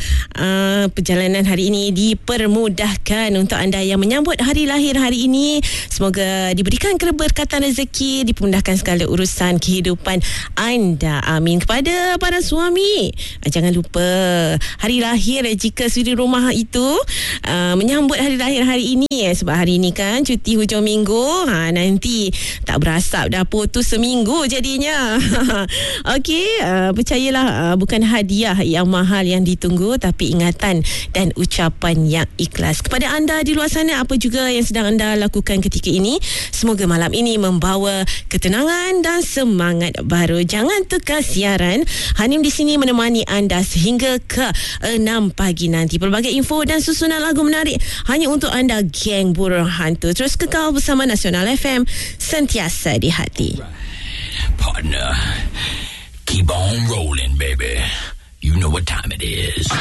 perjalanan hari ini dipermudahkan untuk anda yang menyambut hari lahir hari ini. Semoga diberikan keberkatan rezeki, dipermudahkan segala urusan kehidupan anda. Amin. Kepada para suami, jangan lupa hari lahir jika suri rumah itu menyambut hari lahir hari ini, sebab hari ini kan cuti hujung minggu. Nanti tak berasap dapur tu seminggu jadinya. Okey, percayalah, bukan hadiah yang mahal yang ditunggu, tapi ingatan dan ucapan yang ikhlas. Kepada anda di luar sana, apa juga yang sedang anda lakukan ketika ini, semoga malam ini membawa ketenangan dan semangat baru. Jangan tukar siaran. Hanim di sini menemani anda sehingga ke 6 pagi nanti. Pelbagai info dan susunan lagu menarik hanya untuk anda, geng burung hantu. Terus kekal bersama Nasional FM, sentiasa di hati. Partner, keep on rolling, baby. You know what time it is.